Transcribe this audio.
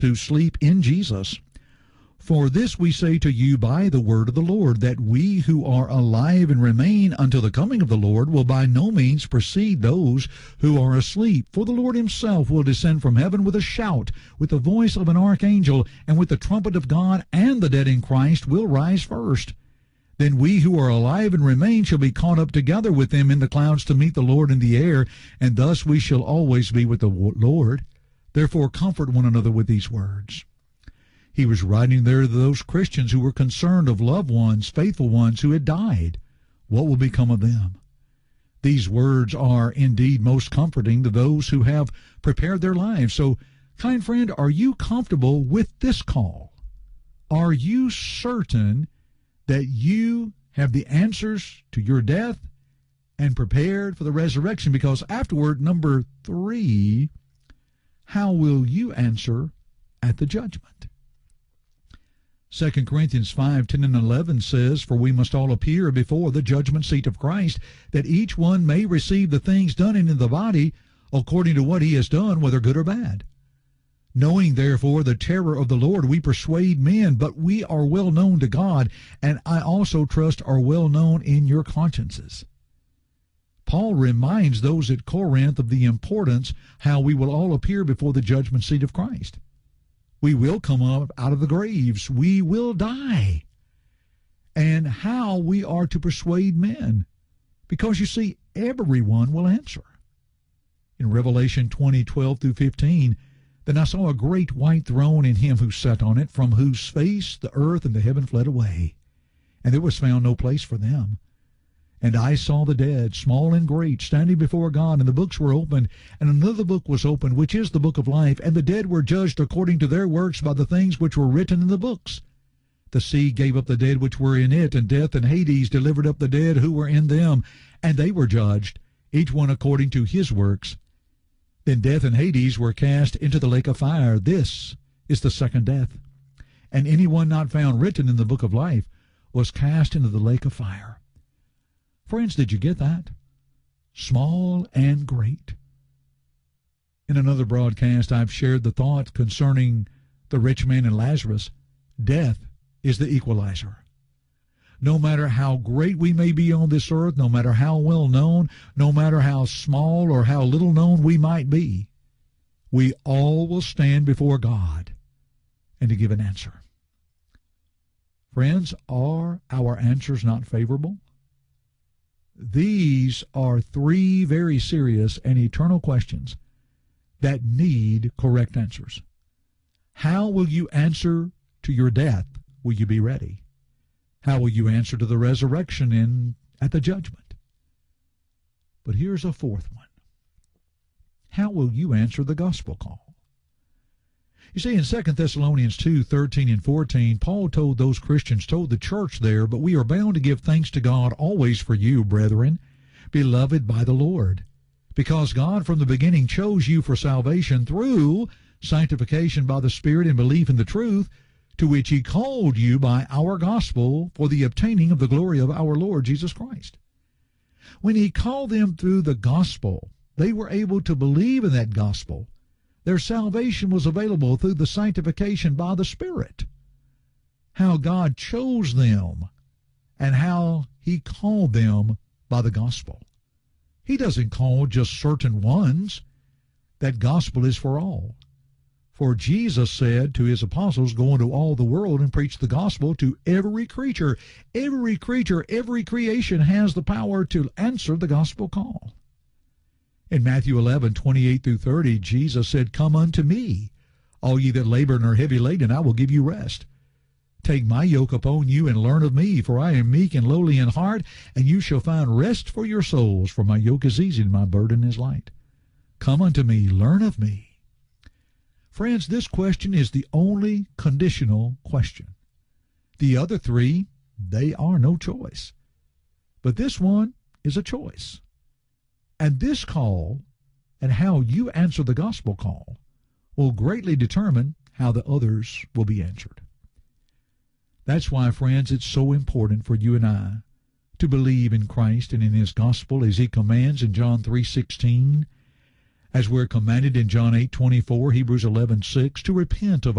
to sleep in Jesus. For this we say to you by the word of the Lord, that we who are alive and remain until the coming of the Lord will by no means precede those who are asleep. For the Lord himself will descend from heaven with a shout, with the voice of an archangel, and with the trumpet of God, and the dead in Christ will rise first. Then we who are alive and remain shall be caught up together with them in the clouds to meet the Lord in the air, and thus we shall always be with the Lord. Therefore comfort one another with these words. He was writing there to those Christians who were concerned of loved ones, faithful ones who had died. What will become of them? These words are indeed most comforting to those who have prepared their lives. So, kind friend, are you comfortable with this call? Are you certain that you have the answers to your death and prepared for the resurrection? Because afterward, number 3, how will you answer at the judgment? 2 Corinthians 5:10 and 11 says, For we must all appear before the judgment seat of Christ, that each one may receive the things done in the body according to what he has done, whether good or bad. Knowing therefore the terror of the Lord, we persuade men, but we are well known to God, and I also trust are well known in your consciences. Paul reminds those at Corinth of the importance how we will all appear before the judgment seat of Christ. We will come up out of the graves. We will die. And how we are to persuade men. Because you see, everyone will answer. In Revelation 20:12 through 15, Then I saw a great white throne and him who sat on it, from whose face the earth and the heaven fled away, and there was found no place for them. And I saw the dead, small and great, standing before God, and the books were opened, and another book was opened, which is the book of life, and the dead were judged according to their works by the things which were written in the books. The sea gave up the dead which were in it, and death and Hades delivered up the dead who were in them, and they were judged, each one according to his works. Then death and Hades were cast into the lake of fire. This is the second death. And anyone not found written in the book of life was cast into the lake of fire. Friends, did you get that? Small and great. In another broadcast, I've shared the thought concerning the rich man and Lazarus. Death is the equalizer. No matter how great we may be on this earth, no matter how well known, no matter how small or how little known we might be, we all will stand before God and to give an answer. Friends, are our answers not favorable? These are 3 very serious and eternal questions that need correct answers. How will you answer to your death? Will you be ready? How will you answer to the resurrection and at the judgment? But here's a 4th one. How will you answer the gospel call? You see, in 2 Thessalonians 2:13 and 14, Paul told those Christians, told the church there, But we are bound to give thanks to God always for you, brethren, beloved by the Lord, because God from the beginning chose you for salvation through sanctification by the Spirit and belief in the truth, to which he called you by our gospel for the obtaining of the glory of our Lord Jesus Christ. When he called them through the gospel, they were able to believe in that gospel. Their salvation was available through the sanctification by the Spirit. How God chose them and how he called them by the gospel. He doesn't call just certain ones. That gospel is for all. For Jesus said to his apostles, Go into all the world and preach the gospel to every creature. Every creature, every creation has the power to answer the gospel call. In Matthew 11:28 through 30, Jesus said, Come unto me, all ye that labor and are heavy laden, I will give you rest. Take my yoke upon you and learn of me, for I am meek and lowly in heart, and you shall find rest for your souls, for my yoke is easy and my burden is light. Come unto me, learn of me. Friends, this question is the only conditional question. The other 3, they are no choice. But this one is a choice. And this call and how you answer the gospel call will greatly determine how the others will be answered. That's why, friends, it's so important for you and I to believe in Christ and in his gospel as he commands in John 3:16. as we're commanded in John 8:24, Hebrews 11:6, to repent of